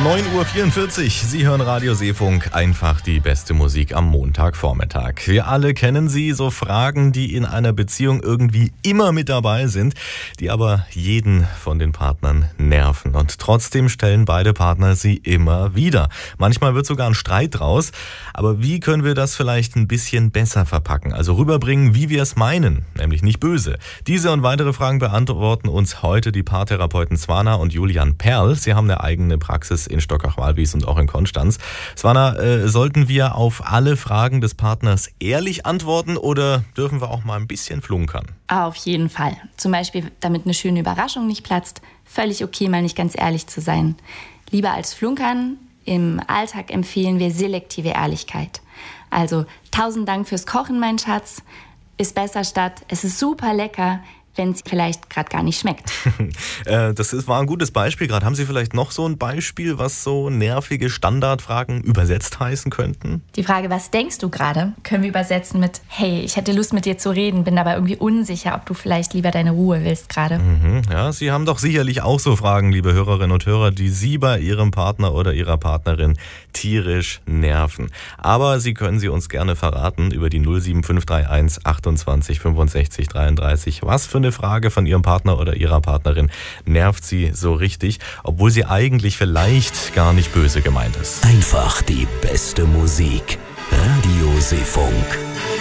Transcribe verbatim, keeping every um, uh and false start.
neun Uhr vierundvierzig, Sie hören Radio Seefunk, einfach die beste Musik am Montagvormittag. Wir alle kennen sie, so Fragen, die in einer Beziehung irgendwie immer mit dabei sind, die aber jeden von den Partnern nerven. Und trotzdem stellen beide Partner sie immer wieder. Manchmal wird sogar ein Streit draus. Aber wie können wir das vielleicht ein bisschen besser verpacken? Also rüberbringen, wie wir es meinen, nämlich nicht böse. Diese und weitere Fragen beantworten uns heute die Paartherapeuten Swana und Julian Perl. Sie haben eine eigene Praxis in Stockach-Walwies und auch in Konstanz. Swana, äh, sollten wir auf alle Fragen des Partners ehrlich antworten oder dürfen wir auch mal ein bisschen flunkern? Auf jeden Fall. Zum Beispiel, damit eine schöne Überraschung nicht platzt. Völlig okay, mal nicht ganz ehrlich zu sein. Lieber als flunkern, im Alltag empfehlen wir selektive Ehrlichkeit. Also, tausend Dank fürs Kochen, mein Schatz. Ist besser statt, es ist super lecker, wenn es vielleicht gerade gar nicht schmeckt. äh, das ist, war ein gutes Beispiel gerade. Haben Sie vielleicht noch so ein Beispiel, was so nervige Standardfragen übersetzt heißen könnten? Die Frage, was denkst du gerade, können wir übersetzen mit: Hey, ich hätte Lust mit dir zu reden, bin aber irgendwie unsicher, ob du vielleicht lieber deine Ruhe willst gerade. Mhm, ja, Sie haben doch sicherlich auch so Fragen, liebe Hörerinnen und Hörer, die Sie bei Ihrem Partner oder Ihrer Partnerin tierisch nerven. Aber Sie können sie uns gerne verraten über die null sieben fünf drei eins achtundzwanzig fünfundsechzig dreiunddreißig. Was für eine Frage von Ihrem Partner oder Ihrer Partnerin nervt Sie so richtig, obwohl sie eigentlich vielleicht gar nicht böse gemeint ist? Einfach die beste Musik. Radio Seefunk.